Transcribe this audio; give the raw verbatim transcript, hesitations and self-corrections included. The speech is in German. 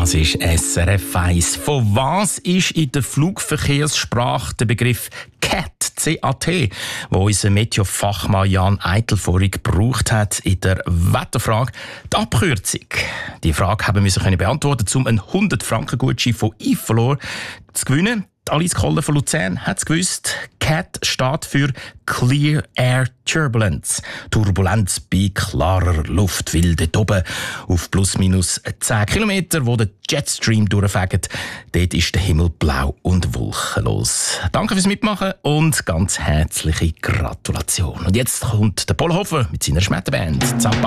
Das ist S R F eins. Von was ist in der Flugverkehrssprache der Begriff C A T, C A T, wo unser Meteo-Fachmann Jan Eitel vorhin gebraucht hat in der Wetterfrage, die Abkürzung? Die Frage haben wir können beantworten, um einen hundert Franken Gutschein von Ifolor zu gewinnen. Alice Koller von Luzern hat es gewusst. C A T steht für Clear Air Turbulence. Turbulenz bei klarer Luft, weil dort oben auf plus minus zehn Kilometer, wo der Jetstream durchfegt, dort ist der Himmel blau und wolkenlos. Danke fürs Mitmachen und ganz herzliche Gratulation. Und jetzt kommt der Paul Hofer mit seiner Schmetterband Zappa.